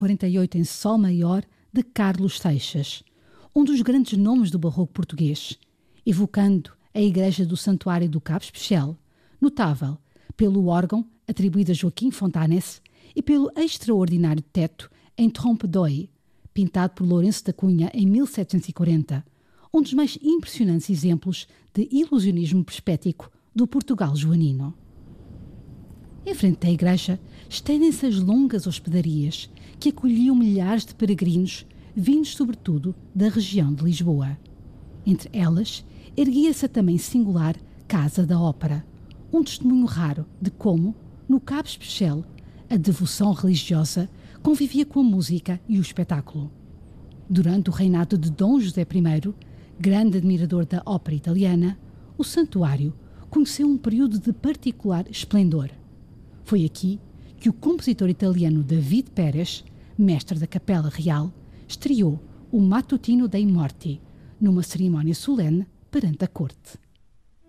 48 em sol maior de Carlos Seixas, um dos grandes nomes do barroco português, evocando a igreja do Santuário do Cabo Especial, notável pelo órgão atribuído a Joaquim Fontanes e pelo extraordinário teto em trompe d'oeil, pintado por Lourenço da Cunha em 1740, um dos mais impressionantes exemplos de ilusionismo perspético do Portugal joanino. Em frente da igreja estendem-se as longas hospedarias que acolhiam milhares de peregrinos vindos sobretudo da região de Lisboa. Entre elas, erguia-se a também singular Casa da Ópera, um testemunho raro de como, no Cabo Especial, a devoção religiosa convivia com a música e o espetáculo. Durante o reinado de Dom José I, grande admirador da ópera italiana, o santuário conheceu um período de particular esplendor. Foi aqui que o compositor italiano David Pérez, mestre da Capela Real, estreou o Matutino dei Morti, numa cerimónia solene perante a corte.